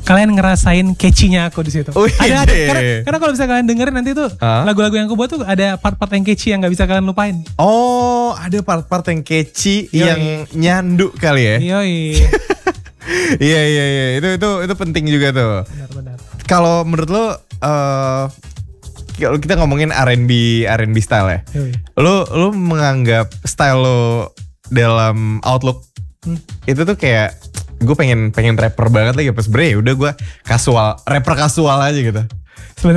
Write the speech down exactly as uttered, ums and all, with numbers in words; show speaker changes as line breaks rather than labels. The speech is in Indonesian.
kalian ngerasain catchy-nya aku di situ.
Oh,
ada, ada
iya.
karena, karena kalau bisa kalian dengerin nanti tuh
Hah?
lagu-lagu yang aku buat tuh ada part-part yang catchy yang nggak bisa kalian lupain.
Oh, ada part-part yang catchy
Yoi.
yang nyandu kali ya.
Yoi.
Iya iya iya, itu itu itu penting juga tuh.
Benar-benar.
Kalau menurut lo, uh, kalau kita ngomongin R and B R and B style ya,
Yoi.
lo lo menganggap style lo dalam Outlook
Hmm.
itu tuh kayak gue pengen pengen rapper banget lagi, pas sebenernya udah gue kasual rapper kasual aja gitu.